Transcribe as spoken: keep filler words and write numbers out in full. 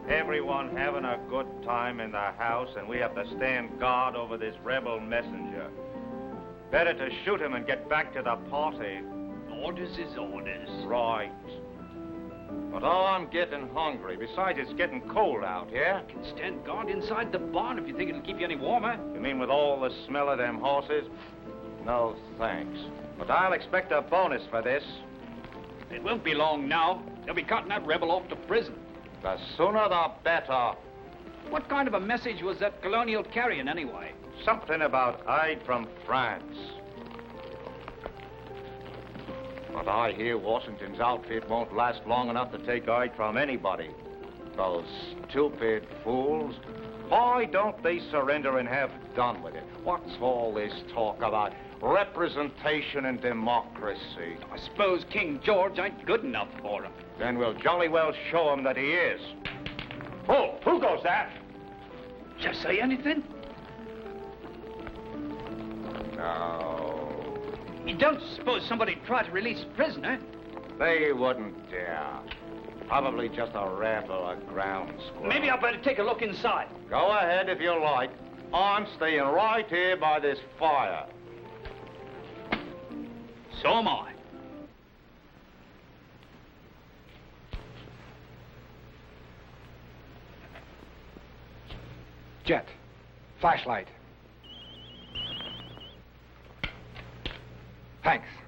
Everyone having a good time in the house, and we have to stand guard over this rebel messenger. Better to shoot him and get back to the party. Orders is orders. Right. But I'm getting hungry. Besides, it's getting cold out here. You can stand guard inside the barn if you think it'll keep you any warmer. You mean with all the smell of them horses? No, thanks. But I'll expect a bonus for this. It won't be long now. They'll be cutting that rebel off to prison. The sooner the better. What kind of a message was that colonial carrying, anyway? Something about aid from France. But I hear Washington's outfit won't last long enough to take aid from anybody. Those stupid fools. Why don't they surrender and have done with it? What's all this talk about representation and democracy? I suppose King George ain't good enough for him. Then we'll jolly well show him that he is. Oh, who goes that? Just say anything? No. You don't suppose somebody'd try to release a prisoner? They wouldn't dare. Probably just a rat or a ground squirrel. Maybe I better take a look inside. Go ahead if you like. I'm staying right here by this fire. So am I. Jet. Flashlight. Thanks.